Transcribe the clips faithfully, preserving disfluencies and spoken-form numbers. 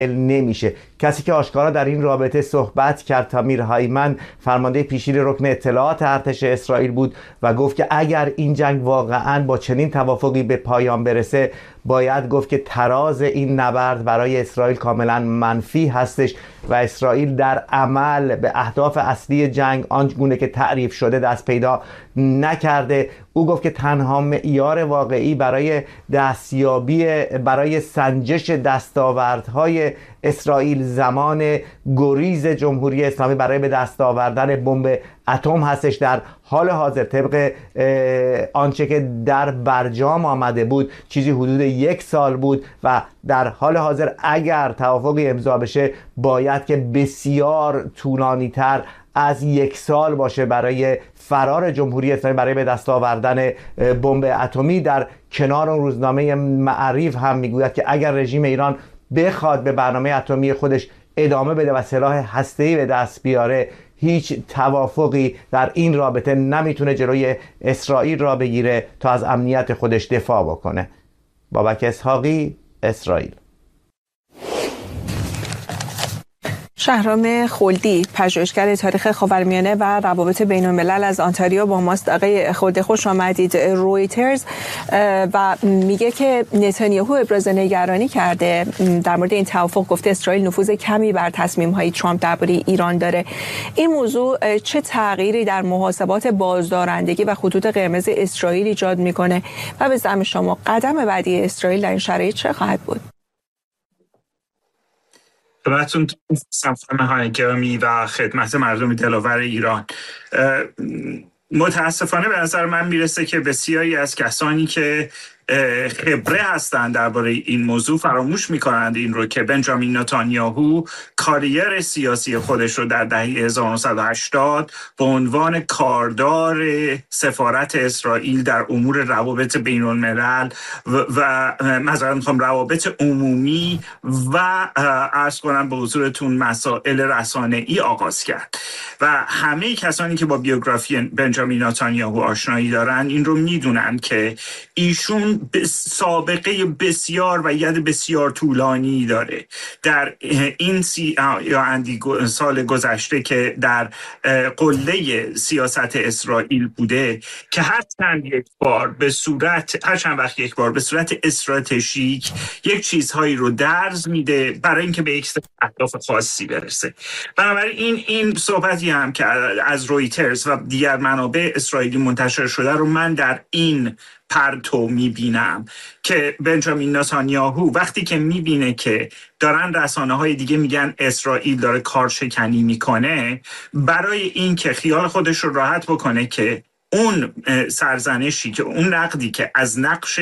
نمیشه. کسی که آشکارا در این رابطه صحبت کرد تامیر هایمن، فرمانده پیشین رکن اطلاعات ارتش اسرائیل بود و گفت که اگر این جنگ واقعا با چنین توافقی به پایان برسه، باید گفت که تراز این نبرد برای اسرائیل کاملا منفی هستش و اسرائیل در عمل به اهداف اصلی جنگ آنگونه که تعریف شده دست پیدا نکرده. او گفت که تنها معیار واقعی برای دستیابی برای سنجش دستاوردهای اسرائیل زمان گریز جمهوری اسلامی برای به دست آوردن بمب اتم هستش. در حال حاضر طبق آنچه که در برجام آمده بود چیزی حدود یک سال بود و در حال حاضر اگر توافقی امضا بشه باید که بسیار طولانی تر از یک سال باشه برای فرار جمهوری اسلامی برای به دست آوردن بمب اتمی. در کنار اون روزنامه معریف هم میگوید که اگر رژیم ایران بخواد به برنامه اتمی خودش ادامه بده و سلاح هسته‌ای به دست بیاره، هیچ توافقی در این رابطه نمیتونه جلوی اسرائیل را بگیره تا از امنیت خودش دفاع بکنه. بابک اسحاقی، اسرائیل. شهرام خلدی، پژوهشگر تاریخ خاورمیانه و روابط بین الملل از آنتاریو با ماست. آقای خلدی خوش آمدید. رویترز و میگه که نتانیاهو ابراز نگرانی کرده در مورد این توافق، گفته اسرائیل نفوذ کمی بر تصمیم‌های ترامپ درباره ایران داره. این موضوع چه تغییری در محاسبات بازدارندگی و خطوط قرمز اسرائیل ایجاد میکنه و به زعم شما قدم بعدی اسرائیل در این شرایط چه خواهد بود؟ خدمتتون خانم های گرامی و خدمت مردم دلاور ایران. متاسفانه به نظر من میرسه که بسیاری از کسانی که خبره هستند درباره این موضوع فراموش میکنند این رو که بنجامین نتانیاهو کاریر سیاسی خودش رو در دهه هزار و نهصد و هشتاد به عنوان کاردار سفارت اسرائیل در امور روابط بین الملل و, و مثلا میخوام روابط عمومی و عرض کنم به حضورتون مسائل رسانه‌ای آغاز کرد و همه کسانی که با بیوگرافی بنجامین نتانیاهو آشنایی دارن این رو میدونن که ایشون سابقه بسیار و ید بسیار طولانی داره در این سی یا اندی سال گذشته که در قله سیاست اسرائیل بوده که هر چند یک بار به صورت هر چند وقت یک بار به صورت استراتژیک یک چیزهایی رو درز میده برای اینکه به یک اهداف خاصی برسه. بنابراین این این صحبتی هم که از رویترز و دیگر منابع اسرائیلی منتشر شده رو من در این پرتو میبینم که بنجامین نتانیاهو وقتی که میبینه که دارن رسانه های دیگه میگن اسرائیل داره کارشکنی میکنه، برای این که خیال خودش رو راحت بکنه که اون سرزنشی که اون نقدی که از نقش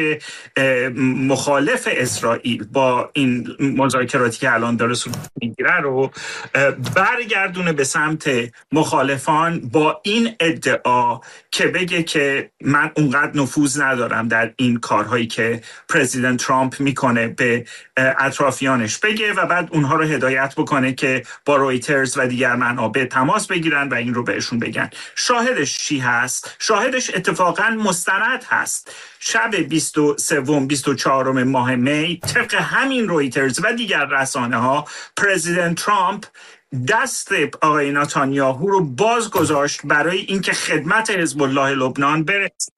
مخالف اسرائیل با این مذاکراتی که الان داره صورت میگیره رو برگردونه به سمت مخالفان با این ادعا که بگه که من اونقدر نفوذ ندارم در این کارهایی که پرزیدنت ترامپ میکنه به اطرافیانش بگه و بعد اونها رو هدایت بکنه که با رویترز و دیگر منابع تماس بگیرن و این رو بهشون بگن. شاهدش چی هست؟ شاهدش اتفاقاً مستند هست. شب بیست و سه بیست و چهار ماه می طبق همین رویترز و دیگر رسانه ها پرزیدنت ترامپ دست آقای نتانیاهو رو باز گذاشت برای اینکه خدمت حزب الله لبنان برسه.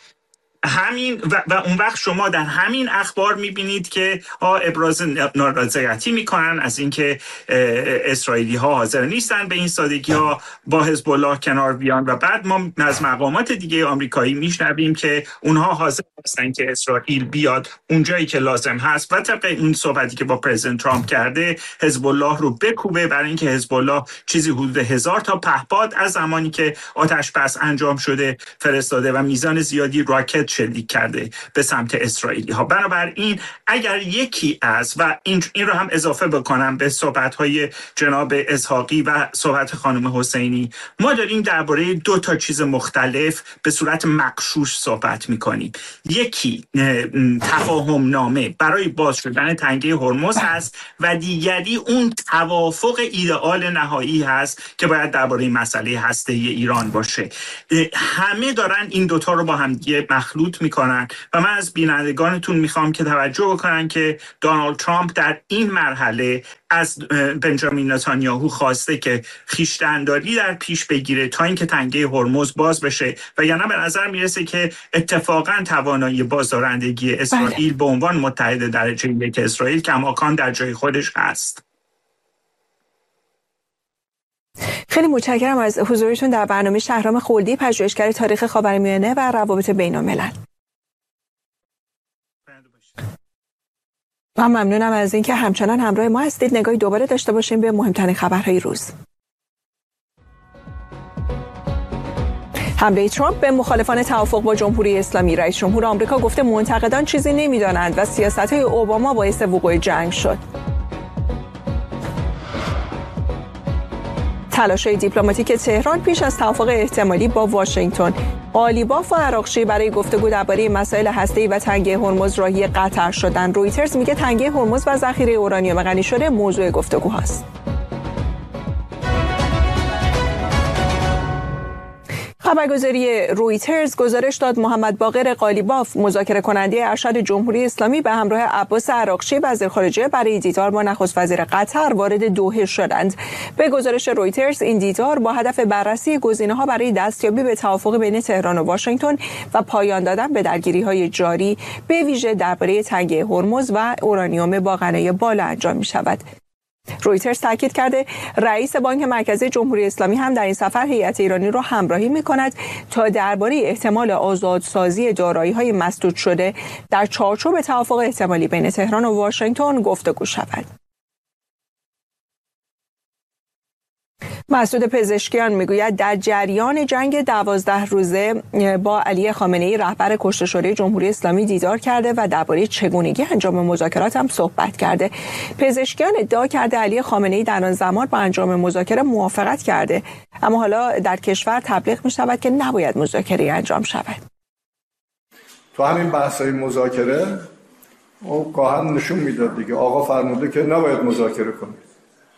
همین و, و اون وقت شما در همین اخبار میبینید که ابراز نارضایتی میکنن از اینکه اسرائیلی ها حاضر نیستن به این سادگی ها با حزب الله کنار بیان و بعد ما از مقامات دیگه آمریکایی میشنویم که اونها حاضر هستن که اسرائیل بیاد اونجایی که لازم هست و طبق اون صحبتی که با پرزیدنت ترامپ کرده حزب الله رو بکوبه، برای اینکه حزب الله چیزی حدود هزار تا پهپاد از زمانی که آتش بس انجام شده فرستاده و میزان زیادی راکت شلیک کرده به سمت اسرائیلی ها. بنابراین اگر یکی از و این, این رو هم اضافه بکنم به صحبت‌های جناب اسحاقی و صحبت خانم حسینی، ما داریم درباره دو تا چیز مختلف به صورت مغشوش صحبت می‌کنیم. یکی تفاهم نامه برای باز شدن تنگه هرمز هست و دیگری اون توافق ایدئال نهایی هست که باید درباره مسئله هسته‌ای ایران باشه. همه دارن این دوتا رو با هم دیگه مخلوط مخلوط میکنن و من از بینندگانتون میخوام که توجه بکنن که دونالد ترامپ در این مرحله از بنجامین نتانیاهو خواسته که خویشتن‌داری در پیش بگیره تا اینکه تنگه هرمز باز بشه و یعنی به نظر میرسه که اتفاقا توانایی بازدارندگی اسرائیل به عنوان متحد درجه یک اسرائیل کماکان در جای خودش هست. خیلی متشکرم از حضورتون در برنامه. شهرام خلدی، پژوهشگر تاریخ خاورمیانه و روابط بین‌الملل. من ممنونم از اینکه همچنان همراه ما هستید. نگاهی دوباره داشته باشیم به مهمترین خبرهای روز. حمله ترامپ به مخالفان توافق با جمهوری اسلامی. رئیس جمهور آمریکا گفته منتقدان چیزی نمی‌دانند و سیاست‌های اوباما باعث وقوع جنگ شد. تلاش‌های دیپلماتیک تهران پیش از توافق احتمالی با واشنگتن. قالیباف و عراقچی برای گفتگو درباره مسائل هسته‌ای و تنگه هرمز راهی قطر شدند. رویترز میگه تنگه هرمز و ذخیره اورانیوم غنی شده موضوع گفتگوهاست. خبرگزاری رویترز گزارش داد محمد باقر قالیباف، مذاکره کننده ارشد جمهوری اسلامی، به همراه عباس عراقچی وزیر خارجه برای دیدار با نخست وزیر قطر وارد دوحه شدند. به گزارش رویترز این دیدار با هدف بررسی گزینه‌ها برای دستیابی به توافق بین تهران و واشنگتن و پایان دادن به درگیری‌های جاری به ویژه درباره تنگه هرمز و اورانیوم با غنای بالا انجام می‌شود. رویترز تاکید کرده رئیس بانک مرکزی جمهوری اسلامی هم در این سفر هیئت ایرانی را همراهی می‌کند تا درباره احتمال آزادسازی دارایی‌های مسدود شده در چارچوب توافق احتمالی بین تهران و واشنگتن گفتگو شود. مسعود پزشکیان میگوید در جریان جنگ دوازده روزه با علی خامنه‌ای رهبر کشته شده جمهوری اسلامی دیدار کرده و درباره چگونگی انجام مذاکرات هم صحبت کرده. پزشکیان ادعا کرده علی خامنه‌ای در آن زمان با انجام مذاکره موافقت کرده، اما حالا در کشور تبلیغ می‌شود که نباید مذاکره انجام شود. تو همین بحث‌های مذاکره او گاهن نشون میداد دیگه آقا فرموده که نباید مذاکره کنید.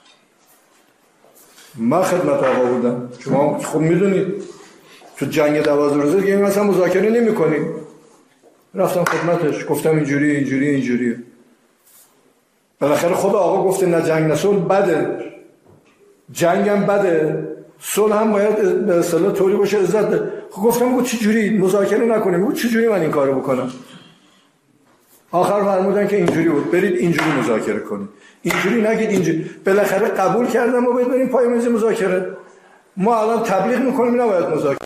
من خدمت آقا بودم، شما خب میدونید تو جنگ دوازده روزه دیگه مثلا مذاکره نمی کنید. رفتم خدمتش گفتم اینجوری اینجوری اینجوریه. بالاخره خود آقا گفته نه جنگ نه صلح بده، جنگ هم بده، صلح هم باید به اصطلاح طوری باشه عزت ده. خب گفتم بگو چی جوری مذاکره نکنیم، بگو چی جوری من این کارو بکنم. آخر فرمودن که اینجوری بود، برید اینجوری مذاکره کنید، اینجوری نگید اینجوری. بالاخره قبول کردم و باید بریم پای میز مذاکره. ما الان تبلیغ میکنیم نباید مذاکره.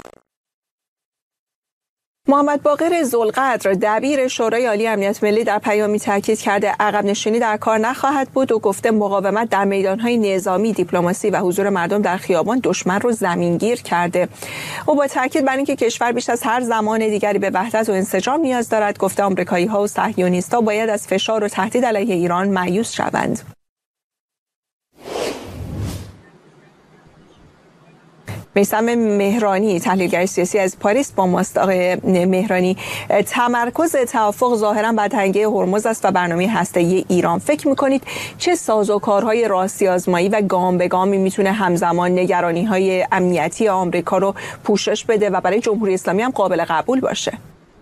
محمد باقر ذوالقدر دبیر شورای عالی امنیت ملی در پیامی تاکید کرده عقب نشینی در کار نخواهد بود و گفته مقاومت در میدانهای نظامی، دیپلماسی و حضور مردم در خیابان دشمن رو زمینگیر کرده. او با تاکید بر اینکه کشور بیش از هر زمان دیگری به وحدت و انسجام نیاز دارد، گفته آمریکایی‌ها و صهیونیست‌ها باید از فشار و تهدید علیه ایران مایوس شوند. میثم مهرانی، تحلیلگر سیاسی از پاریس با ماست. آقای مهرانی، تمرکز توافق ظاهراً بر تنگه هرمز است و برنامه هسته‌ای ایران. فکر می‌کنید چه سازوکارهای راستی آزمایی و گام به گامی میتونه همزمان نگرانی‌های امنیتی آمریکا رو پوشش بده و برای جمهوری اسلامی هم قابل قبول باشه؟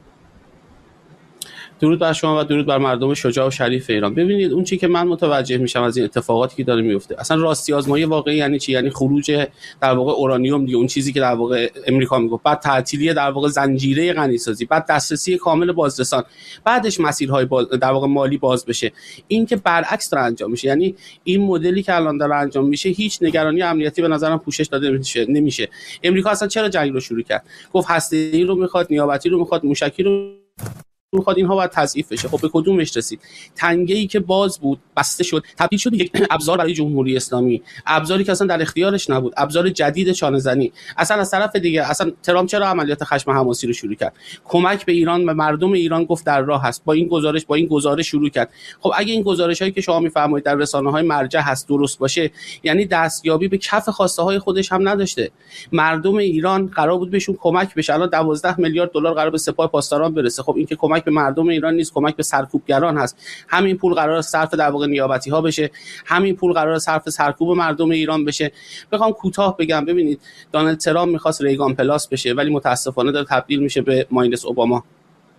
درود بر شما و درود بر مردم شجاع و شریف ایران. ببینید اون چیزی که من متوجه میشم از این اتفاقاتی که داره میفته، اصلا راستی آزمایی واقعی یعنی چی؟ یعنی خروج در واقع اورانیوم دیگه، اون چیزی که در واقع امریکا میگفت، بعد تعطیلی در واقع زنجیره غنیسازی، بعد دسترسی کامل بازرسان، بعدش مسیرهای باز در واقع مالی باز بشه. این که برعکس داره انجام میشه، یعنی این مدلی که الان داره انجام میشه هیچ نگرانی امنیتی به نظرم پوشش داده نمیشه. نمیشه. امریکا اصلا چرا جنگ رو شروع کرد؟ گفت هسته‌ای رو میخواد، نیابتی رو میخواد، موشکی رو میخواد، اینها باید تضعیف بشه. خب به کدومش رسید؟ تنگه‌ای که باز بود بسته شد، تبدیل شد یک ابزار برای جمهوری اسلامی، ابزاری که اصلا در اختیارش نبود، ابزار جدید چانه‌زنی. اصلا از طرف دیگه اصلا ترامپ چرا عملیات خشم حماسی رو شروع کرد؟ کمک به ایران و مردم ایران گفت در راه هست. با این گزارش با این گزارش شروع کرد. خب اگه این گزارش‌هایی که شما می‌فرمایید در رسانه‌های مرجع هست درست باشه، یعنی دستیابی به کف خواسته‌های خودش هم نداشته. مردم ایران قرار بود بهشون کمک بشه. الان دوازده میلیارد دلار قرار به سپاه پاسداران برسه. خب این که کمک به مردم ایران نیست، کمک به سرکوبگران هست. همین پول قرار صرف در واقع نیابتی ها بشه، همین پول قرار صرف سرکوب مردم ایران بشه. بخوام کوتاه بگم، ببینید دونالد ترامپ می‌خواست ریگان پلاس بشه، ولی متاسفانه داره تبدیل میشه به ماینس اوباما.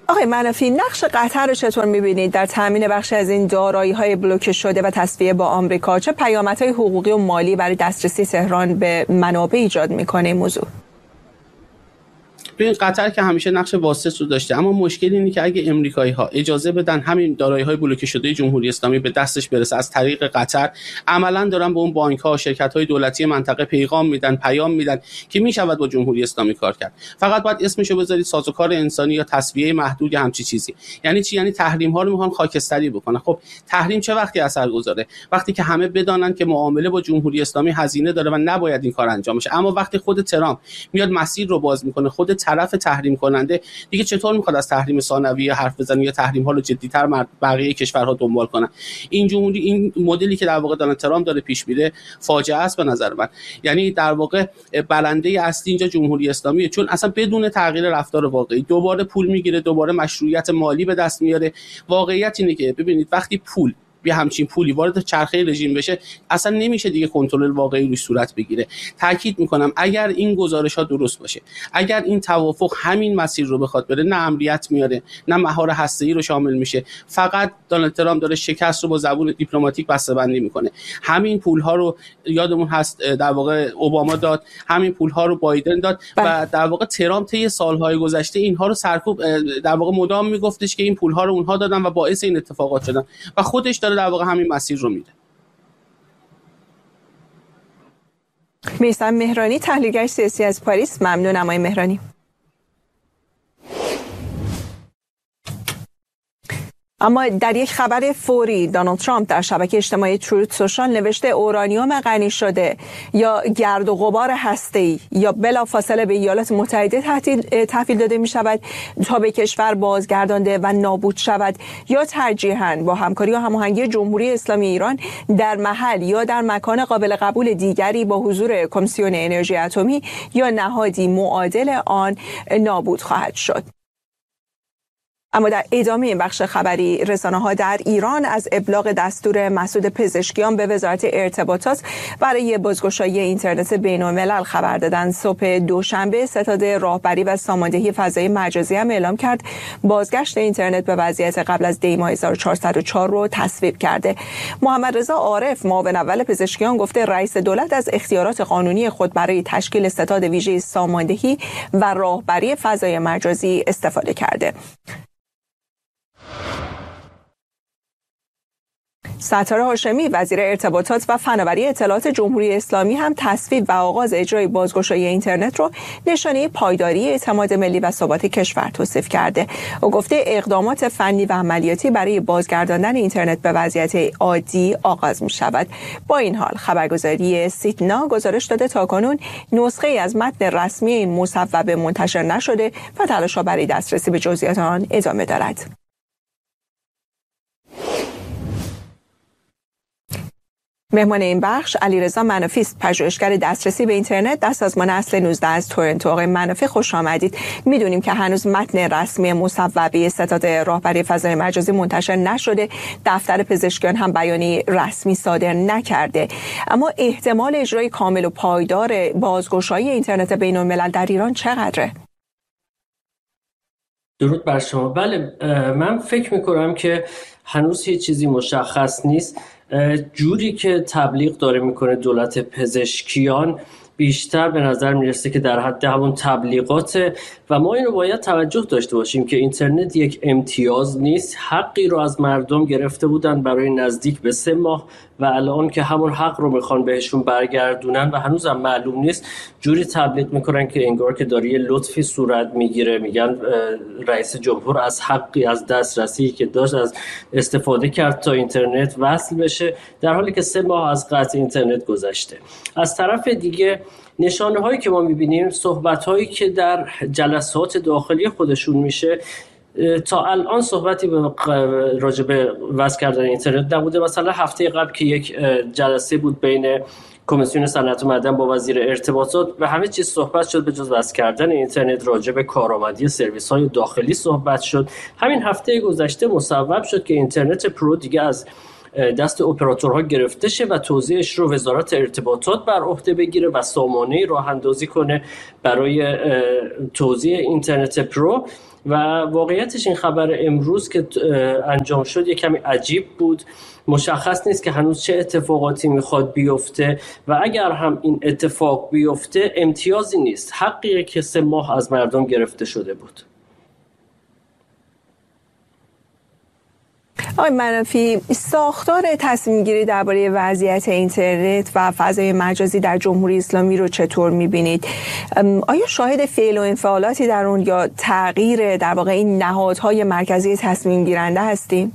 آقای منافی، نقش قطر رو چطور می‌بینید در تامین بخشی از این دارایی‌های بلوکه شده و تصفیه با آمریکا؟ چه پیامدهای حقوقی و مالی برای دسترسی تهران به منابع ایجاد می‌کنه این موضوع؟ ببین قطر که همیشه نقش واسط رو داشته، اما مشکل اینه که اگه امریکایی‌ها اجازه بدن همین دارایی‌های بلوکه شده جمهوری اسلامی به دستش برسه از طریق قطر، عملاً دارن به اون بانک‌ها و شرکت‌های دولتی منطقه پیغام میدن، پیام میدن که میشود با جمهوری اسلامی کار کرد. فقط باید اسمشو بذارید سازوکار انسانی یا تسویه محدود یا همچی چیزی. یعنی چی؟ یعنی تحریم‌ها رو میخوان خاکستری بکنن. خب تحریم چه وقتی اثرگذاره؟ وقتی که همه بدانن که معامله با جمهوری اسلامی هزینه داره و نباید این کار انجام بشه. اما وقتی خود ترامپ میاد مسیر رو باز میکنه، خود طرف تحریم کننده دیگه چطور میخواد از تحریم ثانویه حرف بزنه یا تحریم ها رو جدی‌تر بقیه کشورها دنبال کنن؟ این جمهوری این مدلی که در واقع دونالد ترامپ داره پیش میره فاجعه است به نظر من. یعنی در واقع برنده اصلی اینجا جمهوری اسلامیه، چون اصلا بدون تغییر رفتار واقعی دوباره پول میگیره، دوباره مشروعیت مالی به دست میاره. واقعیت اینه که ببینید وقتی پول بیا همچین پولی وارد چرخه رژیم بشه اصلا نمیشه دیگه کنترل واقعی روش صورت بگیره. تاکید میکنم اگر این گزارش ها درست باشه، اگر این توافق همین مسیر رو بخواد بره، نه امنیت میاره نه مهار هسته‌ای رو شامل میشه، فقط دونالد ترامپ داره شکست رو با زبون دیپلماتیک بسته‌بندی میکنه. همین پول ها رو یادمون هست در واقع اوباما داد، همین پول ها رو بایدن داد و در واقع ترامپ طی سالهای گذشته اینها رو سرکوب در واقع مدام میگفتش که این پول ها رو اونها دادن و باعث این اتفاقات شدن و خودش داره در واقع همین مسیر رو میده. میثم مهرانی، تحلیلگر سیاسی از پاریس. ممنونم آقای مهرانی. اما در یک خبر فوری، دونالد ترامپ در شبکه اجتماعی تروت سوشال نوشته اورانیوم غنی شده یا گرد و غبار هسته‌ای یا بلافاصله به ایالات متحده تحویل داده می شود تا به کشور بازگردانده و نابود شود، یا ترجیحاً با همکاری و هماهنگی جمهوری اسلامی ایران در محل یا در مکان قابل قبول دیگری با حضور کمیسیون انرژی اتمی یا نهادی معادل آن نابود خواهد شد. اما در ادامه این بخش خبری، رسانه‌ها در ایران از ابلاغ دستور مسعود پزشکیان به وزارت ارتباطات برای بازگشایی اینترنت بین‌الملل خبر دادند. صبح دوشنبه ستاد راهبری و ساماندهی فضای مجازی هم اعلام کرد بازگشت اینترنت به وضعیت قبل از دی ماه هزار و چهارصد و چهار رو تصویب کرده. محمد رضا عارف، معاون اول پزشکیان، گفته رئیس دولت از اختیارات قانونی خود برای تشکیل ستاد ویژه ساماندهی و راهبری فضای مجازی استفاده کرده. ستاره هاشمی، وزیر ارتباطات و فناوری اطلاعات جمهوری اسلامی، هم تصویب و آغاز اجرای بازگشایی اینترنت رو نشانه پایداری اعتماد ملی و ثبات کشور توصیف کرده. او گفته اقدامات فنی و عملیاتی برای بازگرداندن اینترنت به وضعیت عادی آغاز می شود. با این حال خبرگزاری سیتنا گزارش داده تاکنون نسخه از متن رسمی این مصوبه منتشر نشده و تلاش‌ها برای دسترسی به جزئیات آن ادامه دارد. مهمان این بخش علیرضا منافی است، پژوهشگر دسترسی به اینترنت در سازمان اصل نوزده از تورنتو. آقای منافی خوش آمدید. میدونیم که هنوز متن رسمی مصوبه ستاد راهبری فضای مجازی منتشر نشده، دفتر پزشکیان هم بیانیه رسمی صادر نکرده، اما احتمال اجرای کامل و پایدار بازگشایی اینترنت بین‌الملل در ایران چقدره؟ درود بر شما. بله، من فکر میکنم که هنوز هیچ چیزی مشخص نیست. جوری که تبلیغ داره میکنه دولت پزشکیان بیشتر به نظر میرسه که در حد همون تبلیغات و ما اینو باید توجه داشته باشیم که اینترنت یک امتیاز نیست. حقی رو از مردم گرفته بودن برای نزدیک به سه ماه و الان که همون حق رو میخوان بهشون برگردونن و هنوز هم معلوم نیست. جوری تبلیغ میکنن که انگار که داره یه لطفی صورت میگیره، میگن رئیس جمهور از حقی از دسترسی که داشت از استفاده کرد تا اینترنت وصل بشه، در حالی که سه ماه از قطع اینترنت گذشته. از طرف دیگه نشانه هایی که ما میبینیم، صحبت هایی که در جلسات داخلی خودشون میشه، تا الان صحبتی به راجع به وصل کردن اینترنت نبوده. مثلا هفته قبل که یک جلسه بود بین کمیسیون صنعت و معدن با وزیر ارتباطات و همه چیز صحبت شد به جز وصل کردن اینترنت. راجع به کارآمدی سرویس های داخلی صحبت شد. همین هفته گذشته مصوب شد که اینترنت پرو دیگه از دست اپراتورها گرفته شه و توزیعش رو وزارت ارتباطات بر عهده بگیره و سامانه‌ای راه اندازی کنه برای توزیع اینترنت پرو. و واقعیتش این خبر امروز که انجام شد یک کمی عجیب بود. مشخص نیست که هنوز چه اتفاقاتی میخواد بیفته و اگر هم این اتفاق بیفته امتیازی نیست، حقیه که سه ماه از مردم گرفته شده بود. آقای منافی، ساختار تصمیم گیری درباره وضعیت اینترنت و فضای مجازی در جمهوری اسلامی رو چطور می‌بینید؟ آیا شاهد فعل و انفعالاتی در اون یا تغییر در واقع این نهادهای مرکزی تصمیم گیرنده هستیم؟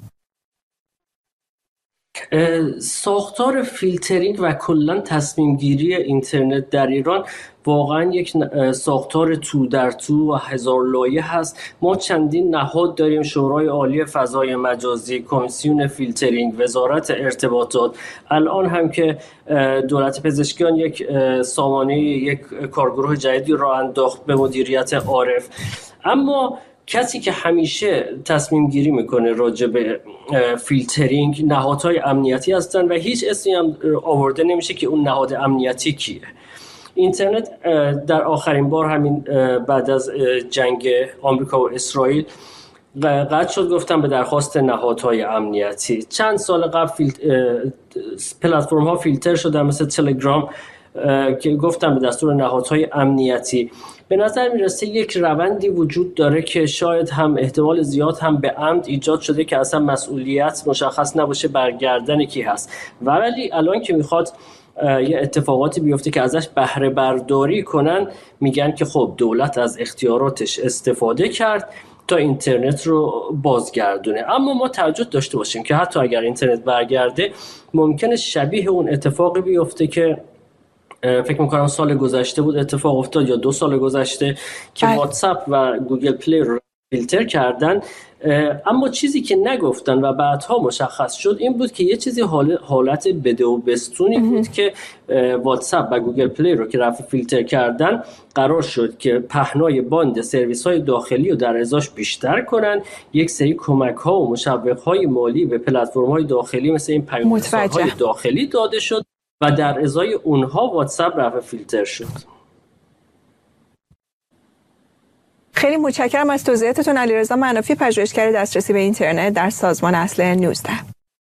ساختار فیلترینگ و کلا تصمیم گیری اینترنت در ایران واقعا یک ساختار تو در تو و هزار لایه هست. ما چندین نهاد داریم: شورای عالی فضای مجازی، کمیسیون فیلترینگ، وزارت ارتباطات. الان هم که دولت پزشکیان یک سامانه، یک کارگروه جدیدی را انداخت به مدیریت عارف. اما کسی که همیشه تصمیم گیری میکنه راجع به فیلترینگ نهادهای امنیتی هستن و هیچ اسمی هم آورده نمیشه که اون نهاد امنیتی کیه. اینترنت در آخرین بار همین بعد از جنگ آمریکا و اسرائیل قطع شد، گفتم به درخواست نهادهای امنیتی. چند سال قبل فیلت... پلتفرم ها فیلتر شدن مثل تلگرام که گفتم به دستور نهادهای امنیتی. به نظر میرسه یک روندی وجود داره که شاید هم احتمال زیاد هم به عمد ایجاد شده که اصلا مسئولیت مشخص نباشه برگردن کی هست، ولی الان که میخواد یه اتفاقاتی بیفته که ازش بهره برداری کنن، میگن که خب دولت از اختیاراتش استفاده کرد تا اینترنت رو بازگردونه. اما ما توجه داشته باشیم که حتی اگر اینترنت برگرده ممکنه شبیه اون اتفاقی بیفته که فکر میکنم سال گذشته بود اتفاق افتاد یا دو سال گذشته که واتساپ و گوگل پلی رو فیلتر کردن. اما چیزی که نگفتن و بعدها مشخص شد این بود که یه چیزی حالت بده و بستونی بود که واتساپ و گوگل پلی رو که رفع فیلتر کردن قرار شد که پهنای باند سرویس های داخلی رو در ازاش بیشتر کنن، یک سری کمک ها و مشوق های مالی به پلتفرم های داخلی مثل این پیام‌رسان‌های داخلی داده شد و در ازای اونها واتساپ رفع فیلتر شد. خیلی متشکرم از توضیحاتتون. علیرضا منافی، پژوهشگر دسترسی به اینترنت در سازمان اصل نوزده.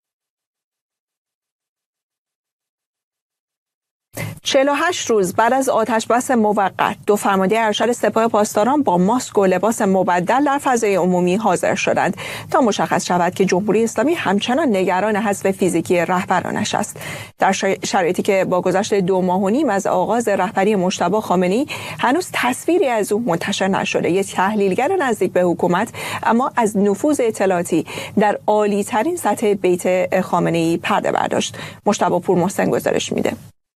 چهل و هشت روز بعد از آتشبس موقت، دو فرمانده ارشد سپاه پاسداران با ماسک و لباس مبدل در فضای عمومی حاضر شدند تا مشخص شود که جمهوری اسلامی همچنان نگران حذف فیزیکی رهبرانش است. در شرایطی که با گذشت دو ماه و نیم از آغاز رهبری مجتبی خامنه‌ای هنوز تصویری از او منتشر نشده، یک تحلیلگر نزدیک به حکومت اما از نفوذ اطلاعاتی در عالی ترین سطح بیت خامنه‌ای پرده برداشت. مجتبی پور محسن گزارش میده.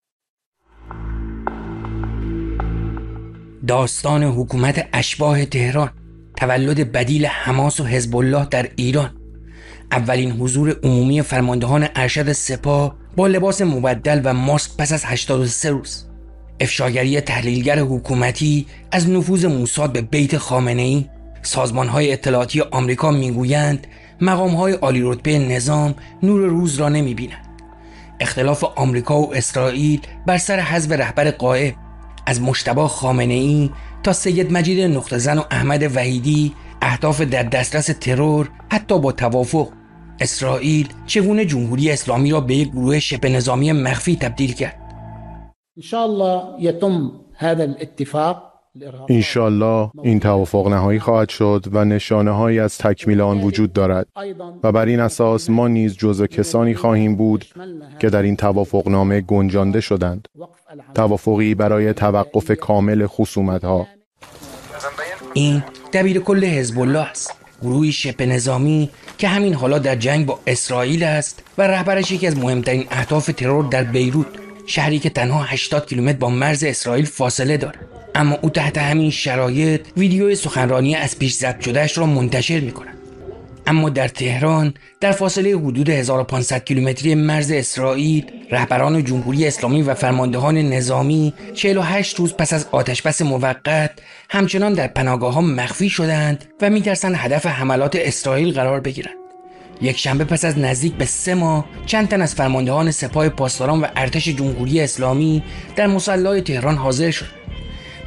داستان حکومت اشباح تهران، تولد بدیل حماس و حزب الله در ایران، اولین حضور عمومی فرماندهان ارشد سپاه با لباس مبدل و ماسک پس از هشتاد و سه روز، افشاگری تحلیلگر حکومتی از نفوذ موساد به بیت خامنه‌ای. سازمان‌های اطلاعاتی آمریکا میگویند مقام‌های عالی رتبه نظام نور روز را نمی‌بینند. اختلاف آمریکا و اسرائیل بر سر حذف رهبر غائب، از مجتبی خامنه‌ای تا سید مجید نقطه‌زن و احمد وحیدی، اهداف در دسترس ترور حتی با توافق. اسرائیل چگونه جمهوری اسلامی را به یک گروه شبه نظامی مخفی تبدیل کرد؟ انشاءالله یتم هذا الاتفاق انشالله این توافق نهایی خواهد شد و نشانه هایی از تکمیل آن وجود دارد و بر این اساس ما نیز جزو کسانی خواهیم بود که در این توافق نامه گنجانده شدند. توافقی برای توقف کامل خصومت ها. این دبیر کل حزب الله است، گروهی شبه نظامی که همین حالا در جنگ با اسرائیل است و رهبرش یکی از مهمترین اهداف ترور در بیروت، شهری که تنها هشتاد کیلومتر با مرز اسرائیل فاصله دارد. اما او تحت همین شرایط ویدیوی سخنرانی از پیش ضبط شده‌اش را منتشر می‌کند. اما در تهران در فاصله حدود هزار و پانصد کیلومتری مرز اسرائیل، رهبران جمهوری اسلامی و فرماندهان نظامی چهل و هشت روز پس از آتشبس موقت همچنان در پناهگاه‌ها مخفی شدند و می‌ترسند هدف حملات اسرائیل قرار بگیرند. یک شنبه پس از نزدیک به سه ماه چند تن از فرماندهان سپاه پاسداران و ارتش جمهوری اسلامی در مصلی تهران حاضر شدند.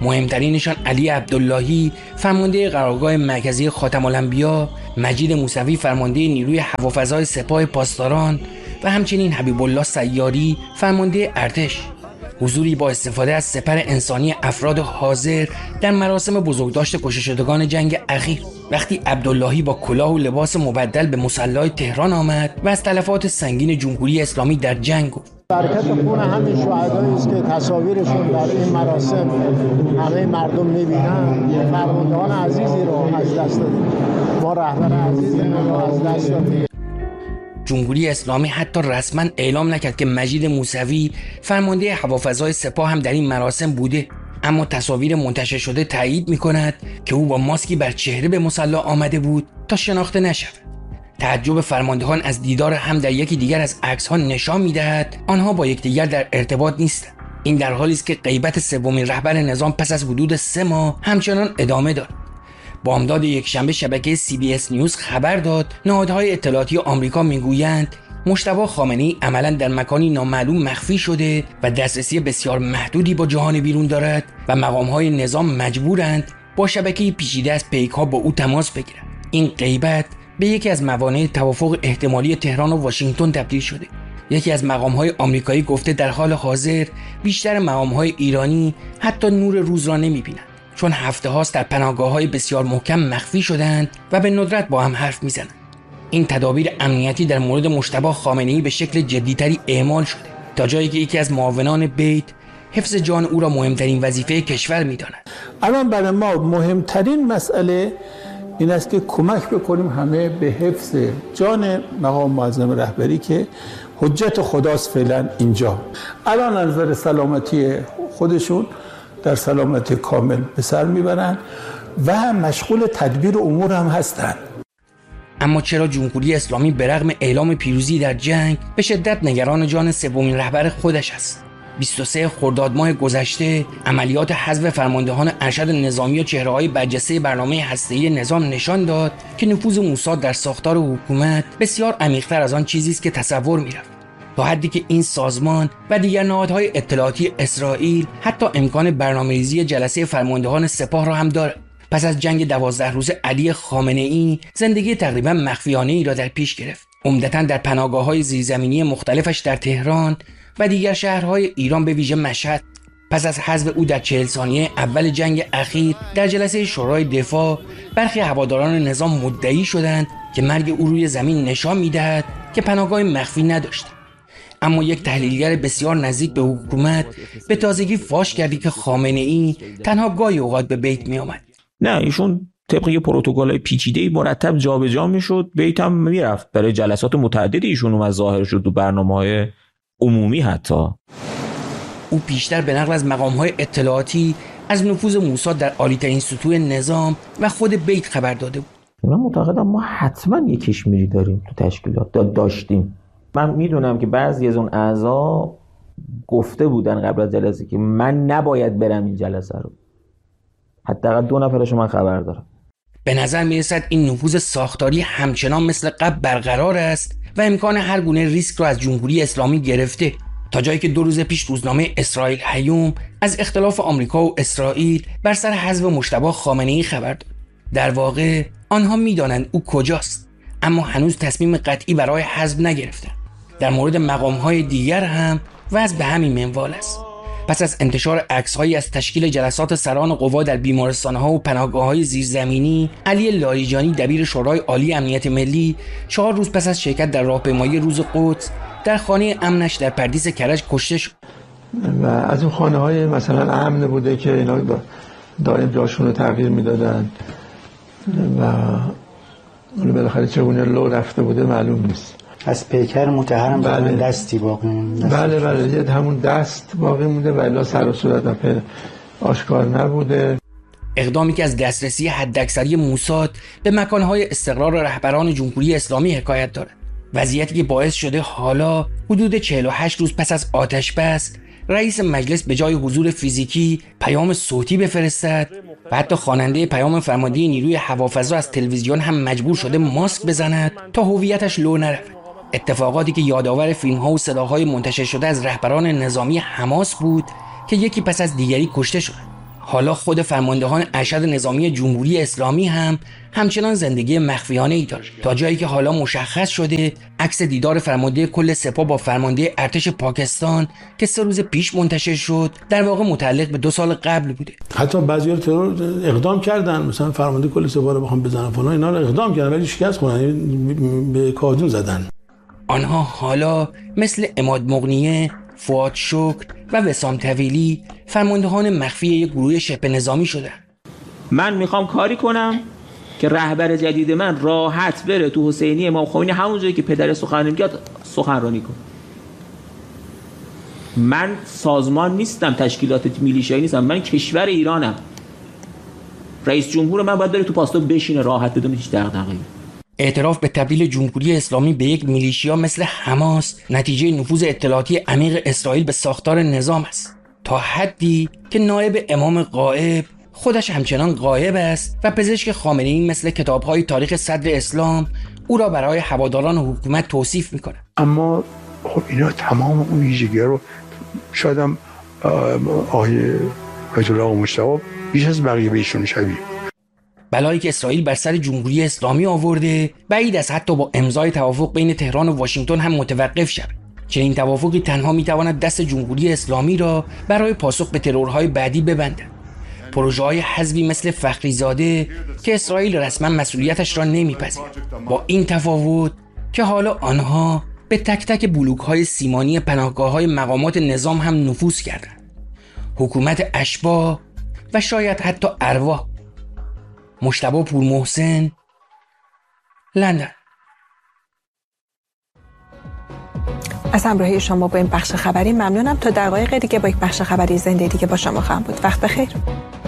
مهمترینشان علی عبداللهی فرمانده قرارگاه مرکزی خاتم الانبیا، مجید موسوی فرمانده نیروی هوافضای سپاه پاسداران و همچنین حبیب الله سیاری فرمانده ارتش. حضوری با استفاده از سپر انسانی افراد حاضر در مراسم بزرگداشت کشته شدگان جنگ اخیر. وقتی عبداللهی با کلاه و لباس مبدل به مصلی تهران آمد و از تلفات سنگین جمهوری اسلامی در جنگ گفت. برکت خون همین شهدایی است که تصاویرشون در این مراسم همه مردم می‌بینن. فرماندهان عزیزی رو از دست دادیم، ما رهبر عزیزی رو از دست دادیم. جمهوری اسلامی حتی رسما اعلام نکرد که مجید موسوی فرمانده هوافضای سپاه هم در این مراسم بوده، اما تصاویر منتشر شده تایید می‌کند که او با ماسکی بر چهره به مصلی آمده بود تا شناخته نشود. تعجب فرماندهان از دیدار هم در یکی دیگر از عکس‌ها نشان می‌دهد آنها با یکدیگر در ارتباط نیستند. این در حالی است که غیبت سومین رهبر نظام پس از حدود سه ماه همچنان ادامه دارد. بامداد یکشنبه شبکه سی بی اس نیوز خبر داد نهادهای اطلاعاتی آمریکا میگویند مجتبی خامنه‌ای عملاً در مکانی نامعلوم مخفی شده و دسترسی بسیار محدودی با جهان بیرون دارد و مقام‌های نظام مجبورند با شبکه پیچیده از پیک‌ها با او تماس بگیرند. این غیبت به یکی از موانع توافق احتمالی تهران و واشنگتن تبدیل شده. یکی از مقام‌های آمریکایی گفته در حال حاضر بیشتر مقام‌های ایرانی حتی نور روز را نمی‌بینند، چون هفته هاست در پناهگاه‌های بسیار محکم مخفی شدند و به ندرت با هم حرف می‌زنند. این تدابیر امنیتی در مورد مجتبی خامنه‌ای به شکل جدی‌تری اعمال شده، تا جایی که یکی از معاونان بیت حفظ جان او را مهمترین وظیفه کشور می‌داند. الان برای ما مهمترین مسئله این است که کمک بکنیم همه به حفظ جان مقام معظم رهبری که حجت خداست فعلا اینجا. الان از نظر سلامتی خودشون در سلامت کامل به سر میبرن و مشغول تدبیر امور هم هستن. اما چرا جمهوری اسلامی به رغم اعلام پیروزی در جنگ به شدت نگران جان سومین رهبر خودش است؟ بیست و سوم خرداد ماه گذشته عملیات حذف فرماندهان ارشد نظامی و چهره‌های برجسته برنامه هسته‌ای نظام نشان داد که نفوذ موساد در ساختار حکومت بسیار عمیق‌تر از آن چیزی است که تصور می‌رفت، تا حدی که این سازمان و دیگر نهادهای اطلاعاتی اسرائیل حتی امکان برنامه‌ریزی جلسه فرماندهان سپاه را هم دارد. پس از جنگ دوازده روزه علی خامنه‌ای زندگی تقریبا مخفیانه‌ای را در پیش گرفت، عمدتاً در پناهگاه‌های زیرزمینی مختلفش در تهران و دیگر شهرهای ایران به ویژه مشهد. پس از حذف او در چهل ثانیه اول جنگ اخیر در جلسه شورای دفاع، برخی هواداران نظام مدعی شدند که مرگ او روی زمین نشان می‌دهد که پناهگاه مخفی نداشت. اما یک تحلیلگر بسیار نزدیک به حکومت به تازگی فاش کردی که خامنه‌ای تنها گاهی اوقات به بیت می‌آمد. نه، ایشون طبق یه پروتکل‌های پیچیده‌ای مرتب جابجا می‌شد، بیت هم میرفت. برای جلسات متعددی ایشون اومد ظاهر شد تو برنامه‌های عمومی. حتی او بیشتر به نقل از مقام‌های اطلاعاتی از نفوذ موساد در عالی‌ترین سطوح نظام و خود بیت خبر داده بود. من معتقدم ما حتما یک کشمیری داریم تو تشکیلات، داشتیم. من میدونم که بعضی از اون اعضا گفته بودن قبل از جلسه که من نباید برم این جلسه رو. حداقل دو نفرشو من خبر دارم. به نظر میرسد این نفوذ ساختاری همچنان مثل قبل برقرار است و امکان هر گونه ریسک را از جمهوری اسلامی گرفته، تا جایی که دو روز پیش روزنامه اسرائیل هیوم از اختلاف آمریکا و اسرائیل بر سر حذف مجتبی خامنه‌ای خبر داد. در واقع آنها میدانند او کجاست، اما هنوز تصمیم قطعی برای حذف نگرفتند. در مورد مقام‌های دیگر هم وضع به همین منوال است. پس از انتشار عکس‌هایی از تشکیل جلسات سران قوا در بیمارستان‌ها و پناهگاه‌های زیرزمینی، علی لاریجانی دبیر شورای عالی امنیت ملی چهار روز پس از شرکت در راهپیمایی روز قدس در خانه امنش در پردیس کرج کشته شد. و از این خانه‌های مثلا امن بوده که اینا دائم جاشون رو تغییر میدادن و اون بالاخره چگونه لو رفته بوده معلوم نیست. از پیکر متحرم بله. دستی باقی مونده. بله بله همون دست باقی مونده و الا سر و صورت آشکار نبوده. اقدامی که از دسترسی حداکثری موساد به مکانهای استقرار رهبران جمهوری اسلامی حکایت دارد. وضعیتی که باعث شده حالا حدود چهل و هشت روز پس از آتش بس رئیس مجلس به جای حضور فیزیکی پیام صوتی بفرستد و حتی خواننده پیام فرمانده نیروی هوافضا از تلویزیون هم مجبور شده ماسک بزند تا هویتش لو نرود. اتفاقاتی که یادآور فیلم‌ها و صداهای منتشر شده از رهبران نظامی حماس بود که یکی پس از دیگری کشته شدند. حالا خود فرماندهان ارشد نظامی جمهوری اسلامی هم همچنان زندگی مخفیانه ای داشت، تا جایی که حالا مشخص شده عکس دیدار فرمانده کل سپاه با فرمانده ارتش پاکستان که سه روز پیش منتشر شد در واقع متعلق به دو سال قبل بوده. حتی بعضی‌ها ترور اقدام کردن، مثلا فرمانده کل سپاه رو بخوام بزنن فلان، اینا رو اقدام کردن ولی شکست خوردن، به کادون زدن. آنها حالا مثل عماد مغنیه، فؤاد شکر و وسام طویلی فرماندهان مخفی یک گروه شبه نظامی شدن. من میخوام کاری کنم که رهبر جدید من راحت بره تو حسینی امام خمینی همون جایی که پدر سخنرانی می‌کرد سخنرانی کنه. من سازمان نیستم، تشکیلات میلیشیایی نیستم، من کشور ایرانم. رئیس جمهور من باید بره تو پاستو بشینه راحت بدون هیچ دغدغه‌ای. اعتراف به تبدیل جمهوری اسلامی به یک میلیشیا مثل حماس نتیجه نفوذ اطلاعاتی عمیق اسرائیل به ساختار نظام است، تا حدی که نایب امام غائب خودش همچنان غایب است و پزشک خامنه‌ای مثل کتاب‌های تاریخ صدر اسلام او را برای هواداران حکومت توصیف می‌کنه. اما خب اینا تمام اون ویژگی‌ها رو شاید هم آقای آیت الله مجتبی بیش از بقیه بهشون شبیه. بلایی که اسرائیل بر سر جمهوری اسلامی آورده بعید است حتی با امضای توافق بین تهران و واشنگتن هم متوقف شود. چنین توافقی تنها می‌تواند دست جمهوری اسلامی را برای پاسخ به ترورهای بعدی ببندد. پروژه‌های حزبی مثل فخریزاده که اسرائیل رسما مسئولیتش را نمی‌پذیرد، با این تفاوت که حالا آنها به تک تک بلوک‌های سیمانی پناهگاه‌های مقامات نظام هم نفوذ کردند. حکومت اشباح و شاید حتی ارواح. مجتبی پورمحسن، لندن. از همراهی شما با این بخش خبری ممنونم. تا دقایق دیگه با یک بخش خبری زنده دیگه با شما خواهم بود. وقت بخیر.